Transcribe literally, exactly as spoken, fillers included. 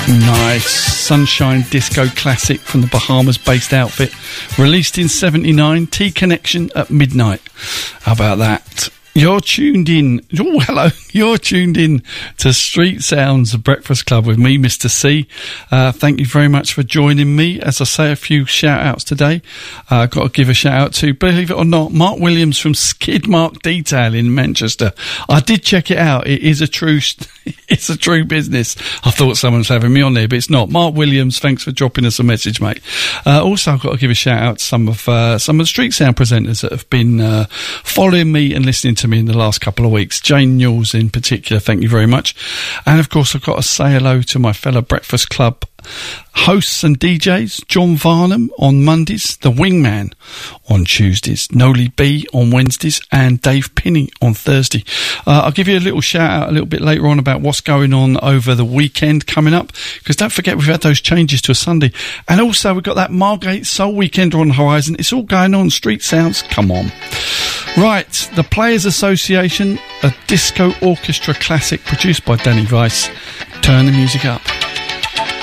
Nice Sunshine Disco classic from the Bahamas-based outfit, released in seventy-nine. T-Connection at midnight. How about that? You're tuned in. Oh, hello. You're tuned in to Street Sounds Breakfast Club with me, Mister C. Uh, thank you very much for joining me. As I say, a few shout outs today. I've uh, got to give a shout out to, believe it or not, Mark Williams from Skidmark Detail in Manchester. I did check it out. It is a true, it's a true business. I thought someone was having me on there, but it's not. Mark Williams, thanks for dropping us a message, mate. Uh, also, I've got to give a shout out to some of, uh, some of the Street Sound presenters that have been, uh, following me and listening to me in the last couple of weeks. Jane Newells in particular, thank you very much. And of course, I've got to say hello to my fellow Breakfast Club hosts and D Js, John Varnum on Mondays, The Wingman on Tuesdays, Noli B on Wednesdays, and Dave Pinney on Thursday. Uh, I'll give you a little shout out a little bit later on about what's going on over the weekend coming up, because don't forget we've had those changes to a Sunday. And also we've got that Margate Soul Weekend on the horizon. It's all going on. Street Sounds, come on. Right, the Players Association, a disco orchestra classic produced by Danny Weiss. Turn the music up.